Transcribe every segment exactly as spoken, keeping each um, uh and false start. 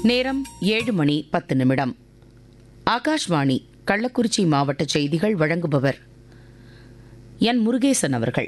நேரம் ஏழு மணி பத்து நிமிடம். ஆகாஷ்வாணி கள்ளக்குறிச்சி மாவட்ட செய்திகள் வழங்குபவர் என் முருகேசன் அவர்கள்.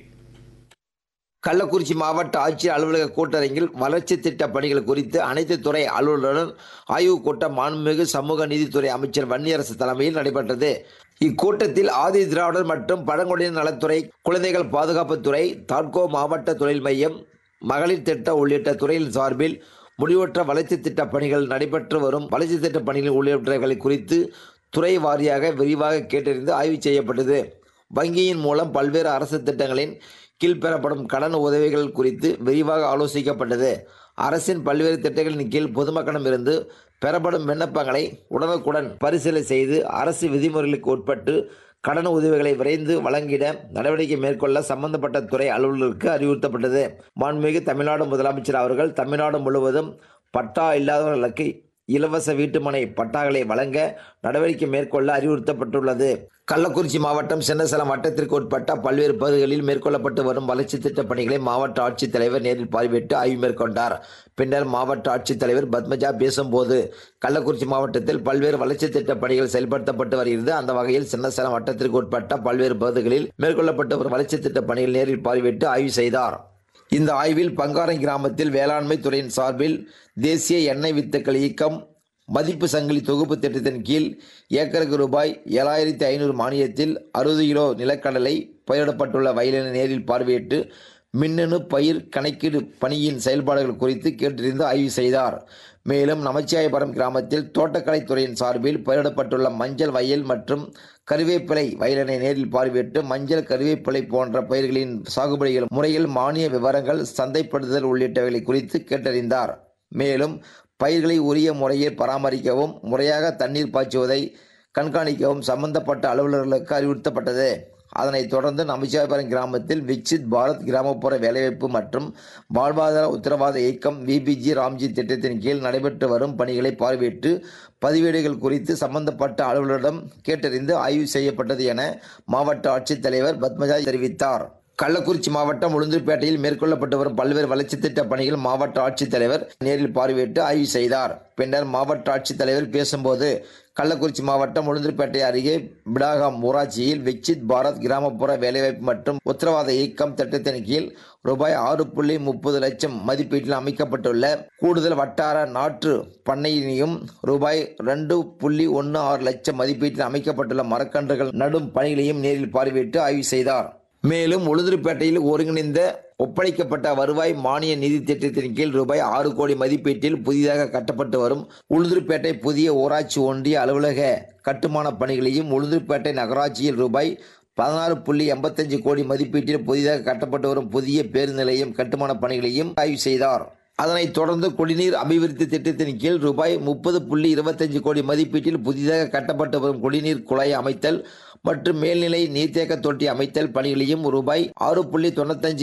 கள்ளக்குறிச்சி மாவட்ட ஆட்சியர் அலுவலக கூட்டரங்கில் வளர்ச்சி திட்ட பணிகள் குறித்து அனைத்து துறை அலுவலருடன் ஆய்வுக் கூட்டம் மாண்புமிகு சமூக நீதித்துறை அமைச்சர் வன்னியரசு தலைமையில் நடைபெற்றது. இக்கூட்டத்தில் ஆதி திராவிடர் மற்றும் பழங்குடியினர் நலத்துறை, குழந்தைகள் பாதுகாப்புத்துறை, தாட்கோ மாவட்ட தொழில் மையம், மகளிர் திட்ட உள்ளிட்ட துறையின் சார்பில் முடிவற்ற வளர்ச்சி திட்ட பணிகள் நடைபெற்று வரும் வளர்ச்சி திட்ட பணிகள் உள்ளிட்டவைகளை குறித்து துறை வாரியாக விரிவாக கேட்டறிந்து ஆய்வு செய்யப்பட்டது. வங்கியின் மூலம் பல்வேறு அரசு திட்டங்களின் கீழ் பெறப்படும் கடன் உதவிகள் குறித்து விரிவாக ஆலோசிக்கப்பட்டது. அரசின் பல்வேறு திட்டங்களின் கீழ் பொதுமக்களிடம் இருந்து பெறப்படும் விண்ணப்பங்களை உடனுக்குடன் பரிசீலனை செய்து அரசு விதிமுறைகளுக்கு உட்பட்டு கடன் உதவிகளை விரைந்து வழங்கிட நடவடிக்கை மேற்கொள்ள சம்பந்தப்பட்ட துறை அலுவலர்களுக்கு அறிவுறுத்தப்பட்டது. மாண்புமிகு தமிழ்நாடு முதலமைச்சர் அவர்கள் தமிழ்நாடு முழுவதும் பட்டா இல்லாதவர்களுக்கு இலவச வீட்டுமனை பட்டாக்களை வழங்க நடவடிக்கை மேற்கொள்ள அறிவுறுத்தப்பட்டுள்ளது. கள்ளக்குறிச்சி மாவட்டம் சின்னசேலம் வட்டத்திற்கு உட்பட்ட பல்வேறு பகுதிகளில் மேற்கொள்ளப்பட்டு வரும் வளர்ச்சி திட்டப் பணிகளை மாவட்ட ஆட்சித்தலைவர் நேரில் பார்வையிட்டு ஆய்வு மேற்கொண்டார். பின்னர் மாவட்ட ஆட்சித்தலைவர் பத்மஜா பேசும்போது, கள்ளக்குறிச்சி மாவட்டத்தில் பல்வேறு வளர்ச்சி திட்டப் பணிகள் செயல்படுத்தப்பட்டு வருகிறது. அந்த வகையில் சின்னசேலம் வட்டத்திற்கு உட்பட்ட பல்வேறு பகுதிகளில் மேற்கொள்ளப்பட்டு வரும் வளர்ச்சி திட்டப் பணிகள் நேரில் பார்வையிட்டு ஆய்வு செய்தார். இந்த ஆய்வில் பங்காரை கிராமத்தில் வேளாண்மை துறையின் சார்பில் தேசிய எண்ணெய் வித்துக்கள் இயக்கம் மதிப்பு சங்கிலி தொகுப்பு திட்டத்தின் கீழ் ஏக்கருக்கு ரூபாய் ஏழாயிரத்தி ஐநூறு மானியத்தில் அறுபது கிலோ நிலக்கடலை பயிரிடப்பட்டுள்ள வயலினை நேரில் பார்வையிட்டு மின்னணு பயிர் கணக்கீடு பணியின் செயல்பாடுகள் குறித்து கேட்டறிந்து ஆய்வு செய்தார். மேலும் நமச்சிவாயபுரம் கிராமத்தில் தோட்டக்கலைத்துறையின் சார்பில் பயிரிடப்பட்டுள்ள மஞ்சள் வயல் மற்றும் கருவேப்பிலை வயலினை நேரில் பார்வையிட்டு மஞ்சள், கருவேப்பிலை போன்ற பயிர்களின் சாகுபடிகள் முறையில் மானிய விவரங்கள், சந்தைப்படுத்துதல் உள்ளிட்டவைகளை குறித்து கேட்டறிந்தார். மேலும் பயிர்களை உரிய முறையில் பராமரிக்கவும் முறையாக தண்ணீர் பாய்ச்சுவதை கண்காணிக்கவும் சம்பந்தப்பட்ட அலுவலர்களுக்கு அறிவுறுத்தப்பட்டது. அதனைத் தொடர்ந்து நமச்சிவாயபுரம் கிராமத்தில் விக்சித் பாரத் கிராமப்புற வேலைவாய்ப்பு மற்றும் வாழ்வாதார உத்தரவாத இயக்கம் விபிஜி ராம்ஜி திட்டத்தின் கீழ் நடைபெற்று வரும் பணிகளை பார்வையிட்டு பதிவேடுகள் குறித்து சம்பந்தப்பட்ட அலுவலரிடம் கேட்டறிந்து ஆய்வு செய்யப்பட்டது என மாவட்ட ஆட்சித்தலைவர் பத்மஜா தெரிவித்தார். கள்ளக்குறிச்சி மாவட்டம் உளுந்தூர்பேட்டையில் மேற்கொள்ளப்பட்டு வரும் பல்வேறு வளர்ச்சி திட்ட பணிகள் மாவட்ட ஆட்சித்தலைவர் நேரில் பார்வையிட்டு ஆய்வு செய்தார். பின்னர் மாவட்ட ஆட்சித்தலைவர் பேசும்போது, கள்ளக்குறிச்சி மாவட்டம் உளுந்தூர்பேட்டை அருகே பிடாகம் ஊராட்சியில் விக்சித் பாரத் கிராமப்புற வேலைவாய்ப்பு மற்றும் உத்தரவாத இயக்கம் திட்டத்தின் கீழ் ரூபாய் ஆறு புள்ளி முப்பது லட்சம் மதிப்பீட்டில் அமைக்கப்பட்டுள்ள கூடுதல் வட்டார நாற்று பண்ணையினையும் ரூபாய் ரெண்டு புள்ளி ஒன்று ஆறு லட்சம் மதிப்பீட்டில் அமைக்கப்பட்டுள்ள மரக்கன்றுகள் நடும் பணிகளையும் நேரில் பார்வையிட்டு ஆய்வு செய்தார். மேலும் உளுந்தூர்பேட்டையில் ஒருங்கிணைந்த ஒப்படைக்கப்பட்ட வருவாய் மானிய நிதி திட்டத்தின் கீழ் ரூபாய் ஆறு கோடி மதிப்பீட்டில் புதிதாக கட்டப்பட்டு வரும் உளுந்தூர்பேட்டை புதிய ஊராட்சி ஒன்றிய அலுவலக கட்டுமான பணிகளையும், உளுந்தூர்பேட்டை நகராட்சியில் ரூபாய் பதினாறு புள்ளி எண்பத்தஞ்சு கோடி மதிப்பீட்டில் புதிதாக கட்டப்பட்டு வரும் புதிய பேருந்து நிலையம் கட்டுமான பணிகளையும் ஆய்வு செய்தார். அதனைத் தொடர்ந்து குடிநீர் அபிவிருத்தி திட்டத்தின் கீழ் ரூபாய் முப்பது புள்ளி இருபத்தஞ்சு கோடி மதிப்பீட்டில் புதிதாக கட்டப்பட்டு வரும் குடிநீர் குழாய் அமைத்தல் மற்றும் மேல்நிலை நீர்த்தேக்க தொட்டி அமைத்தல் பணிகளையும் ரூபாய் ஆறு புள்ளி தொண்ணூத்தஞ்சு